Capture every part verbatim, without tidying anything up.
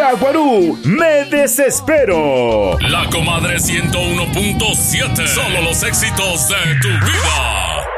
Yaguarú, me desespero. La Comadre ciento uno punto siete. Solo los éxitos de tu vida.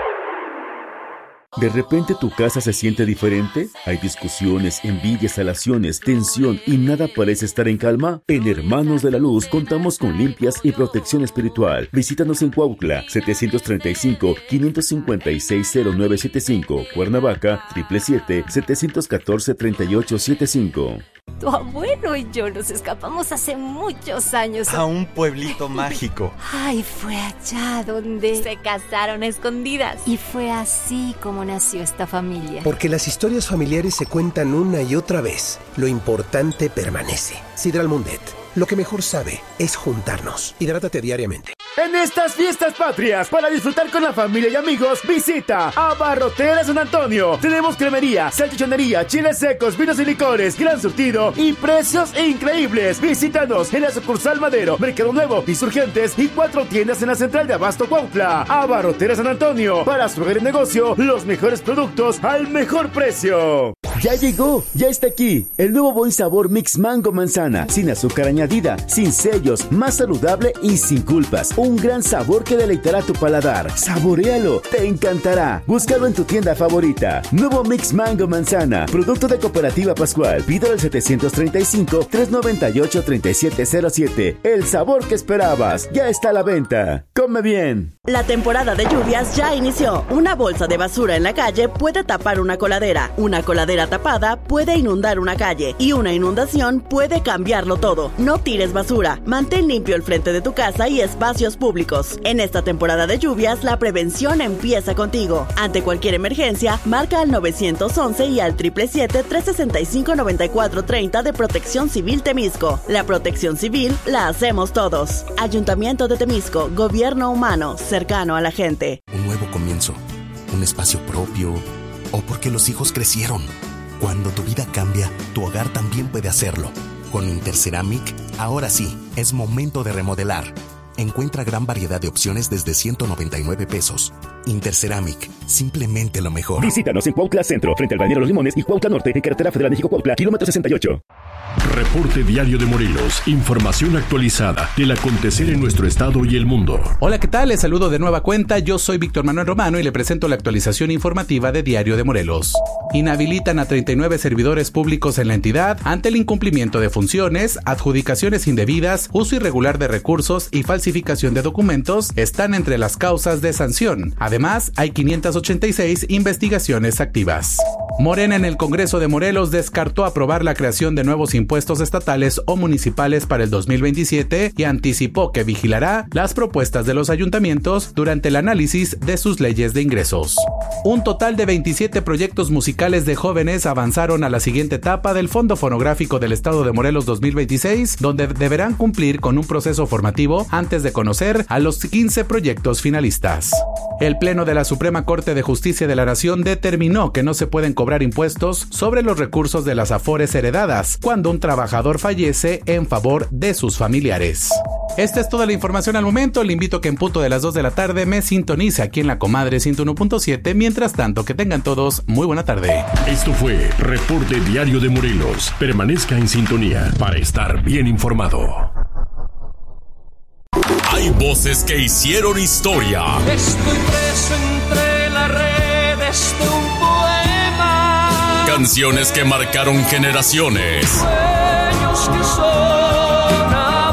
¿De repente tu casa se siente diferente? ¿Hay discusiones, envidias, salaciones, tensión y nada parece estar en calma? En Hermanos de la Luz contamos con limpias y protección espiritual. Visítanos en Cuautla, setecientos treinta y cinco, quinientos cincuenta y seis, cero nueve setenta y cinco, Cuernavaca, siete siete siete, setecientos catorce, treinta y ocho setenta y cinco. Tu abuelo y yo nos escapamos hace muchos años a un pueblito mágico. Ay, fue allá donde se casaron a escondidas. Y fue así como nació esta familia. Porque las historias familiares se cuentan una y otra vez. Lo importante permanece. Sidral Mundet. Lo que mejor sabe es juntarnos. Hidrátate diariamente. En estas fiestas patrias, para disfrutar con la familia y amigos, visita Abarroteras San Antonio. Tenemos cremería, salchichonería, chiles secos, vinos y licores, gran surtido y precios increíbles. Visítanos en la sucursal Madero, Mercado Nuevo, Insurgentes y cuatro tiendas en la central de Abasto Cuautla. Abarroteras San Antonio, para su hogar y negocio, los mejores productos al mejor precio. Ya llegó, ya está aquí, el nuevo buen sabor Mix Mango Manzana, sin azúcar añadida, sin sellos, más saludable y sin culpas. Un gran sabor que deleitará tu paladar. Saboréalo, te encantará. Búscalo en tu tienda favorita. Nuevo Mix Mango Manzana, producto de Cooperativa Pascual. Pídelo al setecientos treinta y cinco, trescientos noventa y ocho, treinta y siete cero siete. El sabor que esperabas, ya está a la venta. Come bien. La temporada de lluvias ya inició. Una bolsa de basura en la calle puede tapar una coladera. Una coladera tapada puede inundar una calle. Y una inundación puede cambiarlo todo. No tires basura. Mantén limpio el frente de tu casa y espacios públicos. En esta temporada de lluvias, la prevención empieza contigo. Ante cualquier emergencia, marca al nueve once y al siete siete siete, tres seis cinco, nueve cuatro tres cero de Protección Civil Temisco. La protección civil la hacemos todos. Ayuntamiento de Temisco, gobierno humano, cercano a la gente. Un nuevo comienzo, un espacio propio, o porque los hijos crecieron. Cuando tu vida cambia, tu hogar también puede hacerlo. Con Interceramic, ahora sí, es momento de remodelar. Encuentra gran variedad de opciones desde ciento noventa y nueve pesos. Interceramic, simplemente lo mejor. Visítanos en Cuautla Centro, frente al Balneario Los Limones, y Cuautla Norte, en Carretera Federal México-Cuautla, kilómetro sesenta y ocho. Reporte Diario de Morelos. Información actualizada del acontecer en nuestro estado y el mundo. Hola, ¿qué tal? Les saludo de nueva cuenta. Yo soy Víctor Manuel Romano y le presento la actualización informativa de Diario de Morelos. Inhabilitan a treinta y nueve servidores públicos en la entidad ante el incumplimiento de funciones, adjudicaciones indebidas, uso irregular de recursos y falsificación de documentos están entre las causas de sanción. Además, hay quinientas ochenta y seis investigaciones activas. Morena en el Congreso de Morelos descartó aprobar la creación de nuevos impuestos estatales o municipales para el dos mil veintisiete y anticipó que vigilará las propuestas de los ayuntamientos durante el análisis de sus leyes de ingresos. Un total de veintisiete proyectos musicales de jóvenes avanzaron a la siguiente etapa del Fondo Fonográfico del Estado de Morelos dos mil veintiséis, donde deberán cumplir con un proceso formativo antes de conocer a los quince proyectos finalistas. El Pleno de la Suprema Corte de Justicia de la Nación determinó que no se pueden cobrar impuestos sobre los recursos de las afores heredadas cuando un trabajador fallece en favor de sus familiares. Esta es toda la información al momento. Le invito a que en punto de las dos de la tarde me sintonice aquí en La Comadre ciento uno punto siete. Mientras tanto, que tengan todos muy buena tarde. Esto fue Reporte Diario de Morelos. Permanezca en sintonía para estar bien informado. Hay voces que hicieron historia. Estoy preso entre las redes de un poema. Canciones que marcaron generaciones. Sueños que son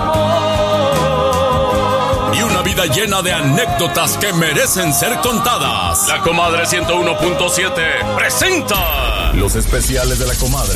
amor. Y una vida llena de anécdotas que merecen ser contadas. La Comadre ciento uno punto siete presenta los especiales de La Comadre.